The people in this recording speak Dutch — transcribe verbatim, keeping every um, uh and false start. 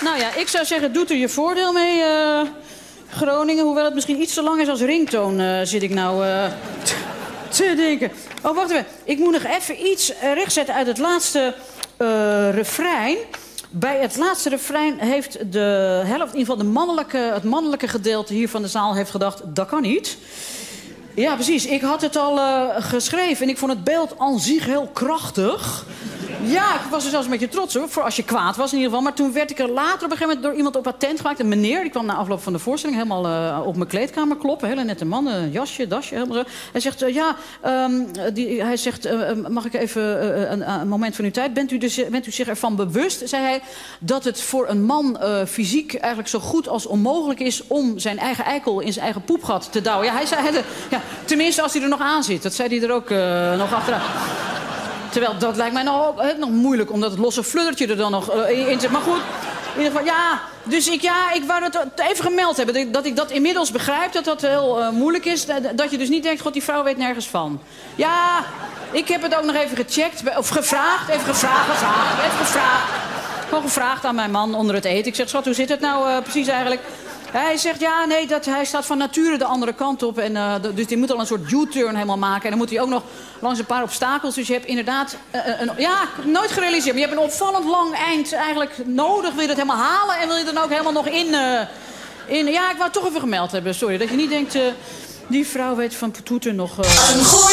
Nou ja, ik zou zeggen, doet er je voordeel mee, uh, Groningen. Hoewel het misschien iets te lang is als ringtoon, uh, zit ik nou uh, te denken. Oh, wacht even. Ik moet nog even iets rechtzetten uit het laatste uh, refrein. Bij het laatste refrein heeft de helft, in ieder geval de mannelijke, het mannelijke gedeelte hier van de zaal heeft gedacht, dat kan niet. Ja, precies. Ik had het al uh, geschreven en ik vond het beeld aan zich heel krachtig. Ja, ik was er zelfs een beetje trots hoor, voor als je kwaad was in ieder geval. Maar toen werd ik er later op een gegeven moment door iemand op attent gemaakt. Een meneer, die kwam na afloop van de voorstelling helemaal uh, op mijn kleedkamer kloppen. Hele nette man, een jasje, dasje, helemaal zo. Hij zegt, uh, ja, um, die, hij zegt, uh, mag ik even uh, een, een moment van uw tijd? Bent u, dus, bent u zich ervan bewust, zei hij, dat het voor een man uh, fysiek eigenlijk zo goed als onmogelijk is om zijn eigen eikel in zijn eigen poepgat te douwen? Ja, hij zei, hij, ja, tenminste als hij er nog aan zit. Dat zei hij er ook uh, nog achteraan. Terwijl dat lijkt mij nog, ook, nog moeilijk, omdat het losse fluddertje er dan nog uh, in zit. Maar goed, in ieder geval, ja. Dus ik, ja, ik wou het even gemeld hebben. Dat ik dat, ik dat inmiddels begrijp, dat dat heel uh, moeilijk is. Dat je dus niet denkt, god, die vrouw weet nergens van. Ja, ik heb het ook nog even gecheckt. Of gevraagd, even gevraagd, gevraagd, even gevraagd. Gewoon gevraagd aan mijn man onder het eten. Ik zeg, schat, hoe zit het nou uh, precies eigenlijk? Hij zegt, ja, nee, dat, hij staat van nature de andere kant op. En, uh, dus die moet al een soort U-turn helemaal maken. En dan moet hij ook nog langs een paar obstakels. Dus je hebt inderdaad... Uh, een, ja, nooit gerealiseerd. Maar je hebt een opvallend lang eind eigenlijk nodig. Wil je dat helemaal halen en wil je dan ook helemaal nog in... Uh, in ja, ik wou het toch even gemeld hebben. Sorry, dat je niet denkt... Uh, die vrouw weet van toeten nog... Uh...